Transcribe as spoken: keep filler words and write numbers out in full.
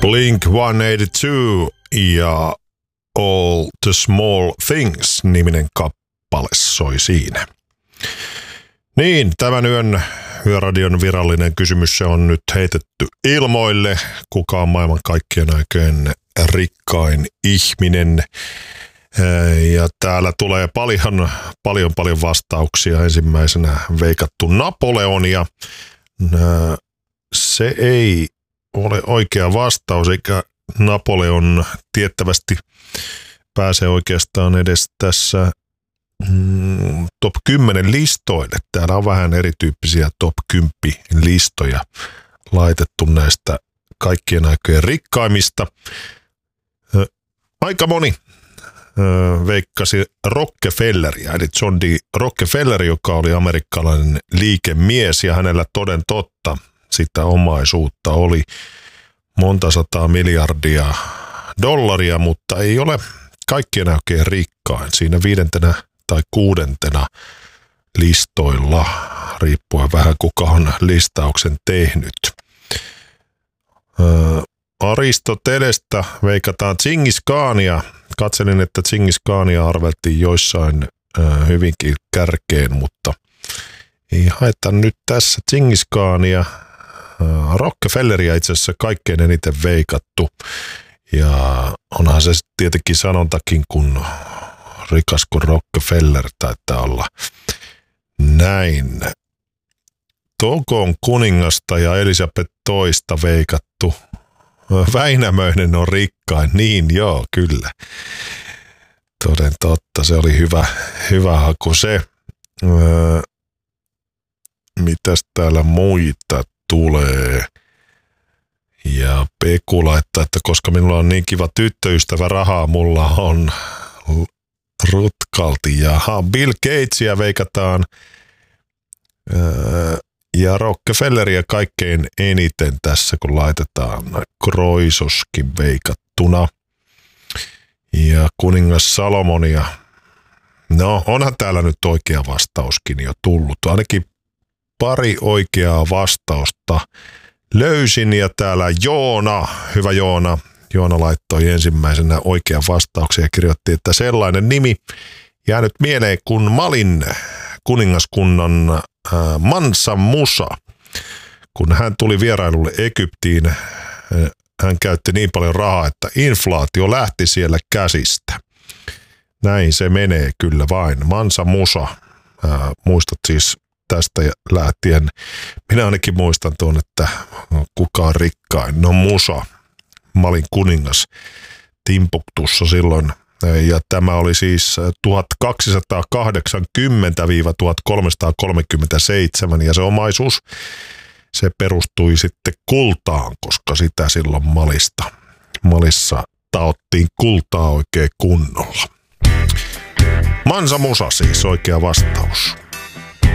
Blink sata kahdeksankymmentäkaksi ja All the Small Things-niminen kappale soi siinä. Niin, tämän yön Yöradion virallinen kysymys se on nyt heitetty ilmoille. Kuka on maailman kaikkien aikojen rikkain ihminen? Ja täällä tulee paljon, paljon, paljon vastauksia. Ensimmäisenä veikattu Napoleon ja se ei ole oikea vastaus, eikä Napoleon tiettävästi pääse oikeastaan edes tässä mm, top kymmenen listoille. Täällä on vähän erityyppisiä top kymmenen listoja laitettu näistä kaikkien aikojen rikkaimmista. Aika moni veikkasi Rockefelleria, eli John D. Rockefeller, joka oli amerikkalainen liikemies ja hänellä toden totta sitä omaisuutta oli monta sataa miljardia dollaria, mutta ei ole kaikkien oikein rikkain. Siinä viidentenä tai kuudentena listoilla, riippuen vähän kuka on listauksen tehnyt. Aristotelesta veikataan Džingis Khania. Katselin, että Džingis Khania arveltiin joissain hyvinkin kärkeen, mutta ei haeta nyt tässä Džingis Khania. Rockefelleria itse asiassa kaikkein eniten veikattu. Ja onhan se tietenkin sanontakin, kun rikas kuin Rockefeller taitaa olla näin. Togon kuningasta ja Elisabeth toista veikattu. Väinämöinen on rikkain. Niin joo, kyllä. Toden totta, se oli hyvä, hyvä haku se. Öö, mitäs täällä muita tulee? Ja Peku laittaa, että koska minulla on niin kiva tyttöystävä, rahaa mulla on rutkalti. Jaha, Bill Gatesia veikataan. Öö, ja Rockefelleria kaikkein eniten tässä, kun laitetaan Kroisoskin veikattuna. Ja kuningas Salomonia. No, onhan täällä nyt oikea vastauskin jo tullut. Ainakin pari oikeaa vastausta löysin ja täällä Joona, hyvä Joona, Joona laittoi ensimmäisenä oikean vastauksen ja kirjoitti, että sellainen nimi jäänyt mieleen kuin Malin kuningaskunnan äh, Mansa Musa. Kun hän tuli vierailulle Egyptiin, äh, hän käytti niin paljon rahaa, että inflaatio lähti siellä käsistä. Näin se menee kyllä vain. Mansa Musa, äh, muistat siis tästä lähtien. Minä ainakin muistan tuon, että kuka on rikkain. No Musa, Malin kuningas Timbuktussa silloin. Ja tämä oli siis tuhatkaksisataakahdeksankymmentä tuhatkolmesataakolmekymmentäseitsemän ja se omaisuus, se perustui sitten kultaan, koska sitä silloin Malista, Malissa taottiin kultaa oikein kunnolla. Mansa Musa siis oikea vastaus.